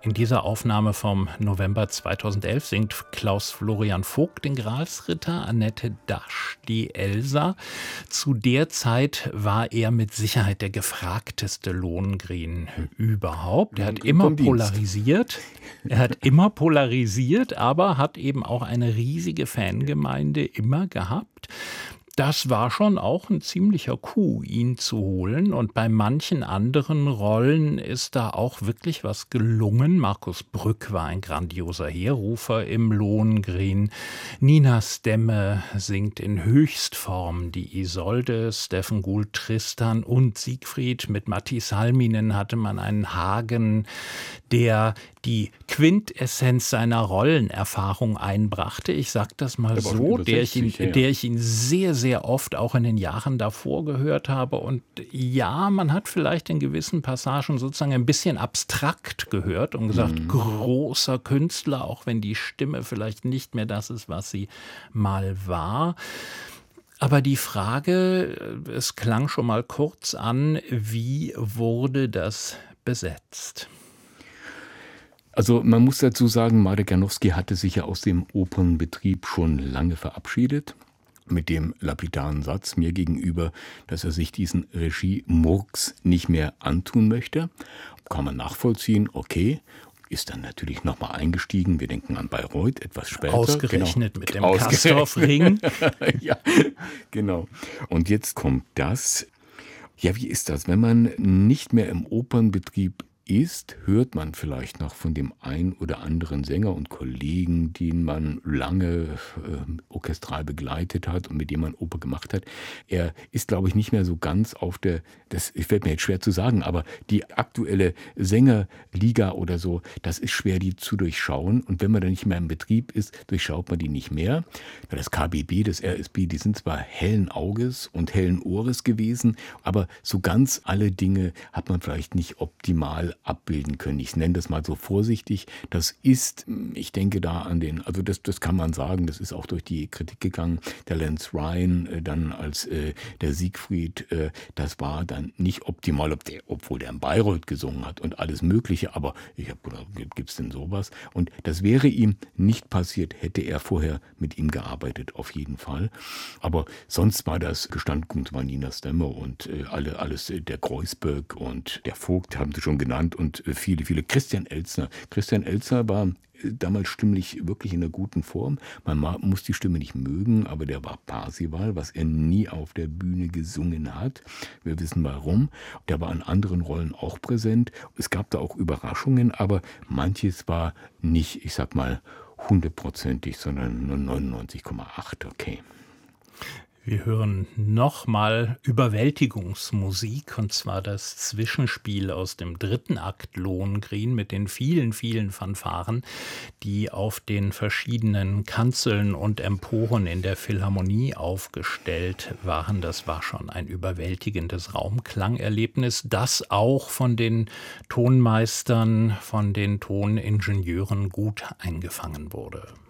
In dieser Aufnahme vom November 2011 singt Klaus Florian Vogt den Gralsritter, Annette Dasch die Elsa. Zu der Zeit war er mit Sicherheit der gefragteste Lohengrin überhaupt. Er hat immer polarisiert, aber hat eben auch eine riesige Fangemeinde immer gehabt. Das war schon auch ein ziemlicher Coup, ihn zu holen. Und bei manchen anderen Rollen ist da auch wirklich was gelungen. Markus Brück war ein grandioser Heerrufer im Lohengrin. Nina Stemme singt in Höchstform die Isolde. Steffen Gould Tristan und Siegfried. Mit Matti Salminen hatte man einen Hagen, der die Quintessenz seiner Rollenerfahrung einbrachte. Ich sage das mal so, der ich ihn sehr, sehr oft auch in den Jahren davor gehört habe. Und ja, man hat vielleicht in gewissen Passagen sozusagen ein bisschen abstrakt gehört und gesagt, großer Künstler, auch wenn die Stimme vielleicht nicht mehr das ist, was sie mal war. Aber die Frage, es klang schon mal kurz an, wie wurde das besetzt? Also man muss dazu sagen, Marek Janowski hatte sich ja aus dem Opernbetrieb schon lange verabschiedet. Mit dem lapidaren Satz mir gegenüber, dass er sich diesen Regie-Murks nicht mehr antun möchte. Kann man nachvollziehen, okay. Ist dann natürlich nochmal eingestiegen. Wir denken an Bayreuth etwas später. Ausgerechnet mit dem Castorf-Ring. Ja, genau. Und jetzt kommt das. Ja, wie ist das? Wenn man nicht mehr im Opernbetrieb ist, hört man vielleicht noch von dem ein oder anderen Sänger und Kollegen, den man lange orchestral begleitet hat und mit dem man Oper gemacht hat. Er ist, glaube ich, nicht mehr so ganz auf das fällt mir jetzt schwer zu sagen, aber die aktuelle Sängerliga oder so, das ist schwer, die zu durchschauen. Und wenn man dann nicht mehr im Betrieb ist, durchschaut man die nicht mehr. Das KBB, das RSB, die sind zwar hellen Auges und hellen Ohres gewesen, aber so ganz alle Dinge hat man vielleicht nicht optimal abbilden können. Ich nenne das mal so vorsichtig. Das ist, ich denke da an also das kann man sagen, das ist auch durch die Kritik gegangen. Der Lance Ryan dann als der Siegfried, das war dann nicht optimal, obwohl der in Bayreuth gesungen hat und alles Mögliche, aber gibt's denn sowas? Und das wäre ihm nicht passiert, hätte er vorher mit ihm gearbeitet, auf jeden Fall. Aber sonst war das gestanden, war Nina Stemme und alles, der Kreuzberg und der Vogt haben sie schon genannt und viele. Christian Elzner. Christian Elzner war damals stimmlich wirklich in einer guten Form. Man muss die Stimme nicht mögen, aber der war Parsival, was er nie auf der Bühne gesungen hat. Wir wissen warum. Der war in anderen Rollen auch präsent. Es gab da auch Überraschungen, aber manches war nicht, ich sag mal, 100%, sondern nur 99,8, okay. Wir hören nochmal Überwältigungsmusik, und zwar das Zwischenspiel aus dem 3. Akt Lohengrin mit den vielen, vielen Fanfaren, die auf den verschiedenen Kanzeln und Emporen in der Philharmonie aufgestellt waren. Das war schon ein überwältigendes Raumklangerlebnis, das auch von den Tonmeistern, von den Toningenieuren gut eingefangen wurde.